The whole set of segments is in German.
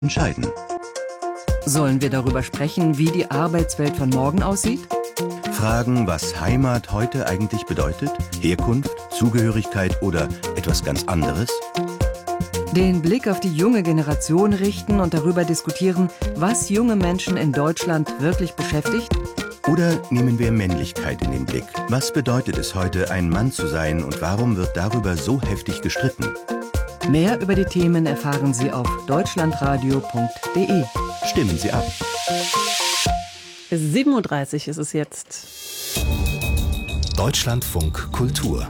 entscheiden. Sollen wir darüber sprechen, wie die Arbeitswelt von morgen aussieht? Fragen, was Heimat heute eigentlich bedeutet, Herkunft, Zugehörigkeit oder etwas ganz anderes? Den Blick auf die junge Generation richten und darüber diskutieren, was junge Menschen in Deutschland wirklich beschäftigt? Oder nehmen wir Männlichkeit in den Blick? Was bedeutet es heute, ein Mann zu sein und warum wird darüber so heftig gestritten? Mehr über die Themen erfahren Sie auf deutschlandradio.de. Stimmen Sie ab. 7:30 Uhr ist es jetzt. Deutschlandfunk Kultur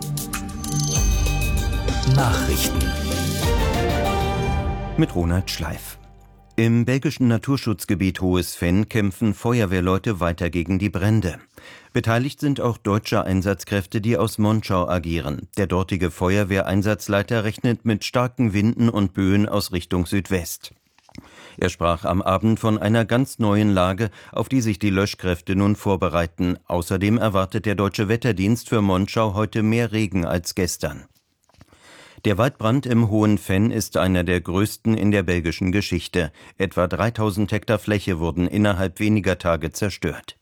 Nachrichten Mit Ronald Schleif. Im belgischen Naturschutzgebiet Hohes Venn kämpfen Feuerwehrleute weiter gegen die Brände. Beteiligt sind auch deutsche Einsatzkräfte, die aus Monschau agieren. Der dortige Feuerwehreinsatzleiter rechnet mit starken Winden und Böen aus Richtung Südwest. Er sprach am Abend von einer ganz neuen Lage, auf die sich die Löschkräfte nun vorbereiten. Außerdem erwartet der Deutsche Wetterdienst für Monschau heute mehr Regen als gestern. Der Waldbrand im Hohen Venn ist einer der größten in der belgischen Geschichte. Etwa 3000 Hektar Fläche wurden innerhalb weniger Tage zerstört.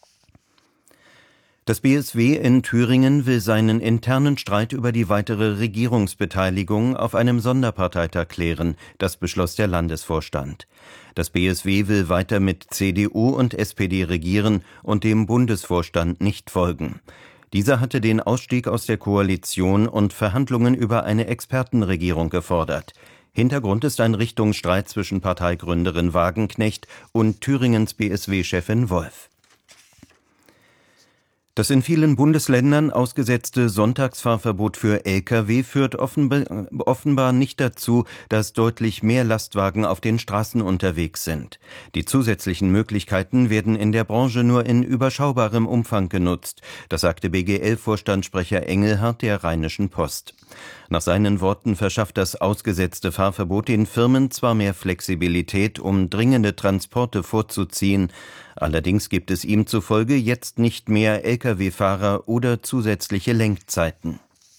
Das BSW in Thüringen will seinen internen Streit über die weitere Regierungsbeteiligung auf einem Sonderparteitag klären. Das beschloss der Landesvorstand. Das BSW will weiter mit CDU und SPD regieren und dem Bundesvorstand nicht folgen. Dieser hatte den Ausstieg aus der Koalition und Verhandlungen über eine Expertenregierung gefordert. Hintergrund ist ein Richtungsstreit zwischen Parteigründerin Wagenknecht und Thüringens BSW-Chefin Wolf. Das in vielen Bundesländern ausgesetzte Sonntagsfahrverbot für Lkw führt offenbar nicht dazu, dass deutlich mehr Lastwagen auf den Straßen unterwegs sind. Die zusätzlichen Möglichkeiten werden in der Branche nur in überschaubarem Umfang genutzt. Das sagte BGL-Vorstandssprecher Engelhardt der Rheinischen Post. Nach seinen Worten verschafft das ausgesetzte Fahrverbot den Firmen zwar mehr Flexibilität, um dringende Transporte vorzuziehen, allerdings gibt es ihm zufolge jetzt nicht mehr Lkw-Fahrer oder zusätzliche Lenkzeiten.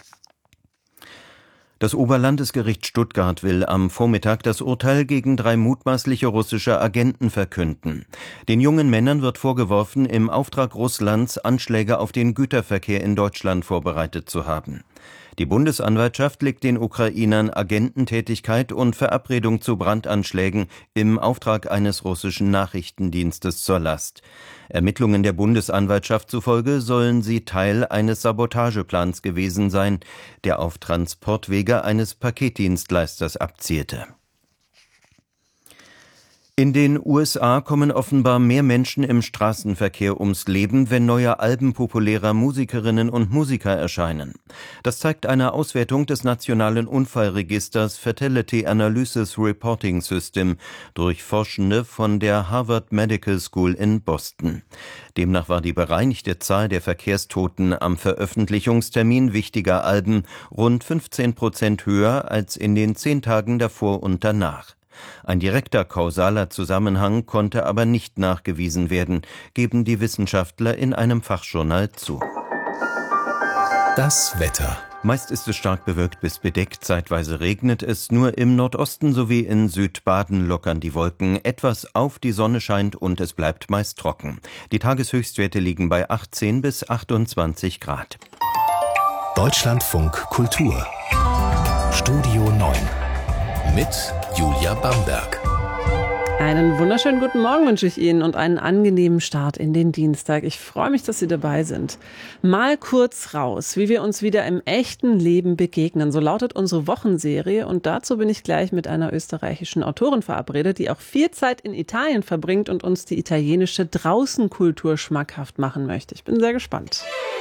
Das Oberlandesgericht Stuttgart will am Vormittag das Urteil gegen 3 mutmaßliche russische Agenten verkünden. Den jungen Männern wird vorgeworfen, im Auftrag Russlands Anschläge auf den Güterverkehr in Deutschland vorbereitet zu haben. Die Bundesanwaltschaft legt den Ukrainern Agententätigkeit und Verabredung zu Brandanschlägen im Auftrag eines russischen Nachrichtendienstes zur Last. Ermittlungen der Bundesanwaltschaft zufolge sollen sie Teil eines Sabotageplans gewesen sein, der auf Transportwege eines Paketdienstleisters abzielte. In den USA kommen offenbar mehr Menschen im Straßenverkehr ums Leben, wenn neue Alben populärer Musikerinnen und Musiker erscheinen. Das zeigt eine Auswertung des nationalen Unfallregisters Fatality Analysis Reporting System durch Forschende von der Harvard Medical School in Boston. Demnach war die bereinigte Zahl der Verkehrstoten am Veröffentlichungstermin wichtiger Alben rund 15% höher als in den 10 Tagen davor und danach. Ein direkter kausaler Zusammenhang konnte aber nicht nachgewiesen werden, geben die Wissenschaftler in einem Fachjournal zu. Das Wetter. Meist ist es stark bewölkt bis bedeckt, zeitweise regnet es, nur im Nordosten sowie in Südbaden lockern die Wolken etwas auf, die Sonne scheint und es bleibt meist trocken. Die Tageshöchstwerte liegen bei 18 bis 28 Grad. Deutschlandfunk Kultur Studio 9 mit Julia Bamberg. Einen wunderschönen guten Morgen wünsche ich Ihnen und einen angenehmen Start in den Dienstag. Ich freue mich, dass Sie dabei sind. Mal kurz raus, wie wir uns wieder im echten Leben begegnen. So lautet unsere Wochenserie und dazu bin ich gleich mit einer österreichischen Autorin verabredet, die auch viel Zeit in Italien verbringt und uns die italienische Draußenkultur schmackhaft machen möchte. Ich bin sehr gespannt.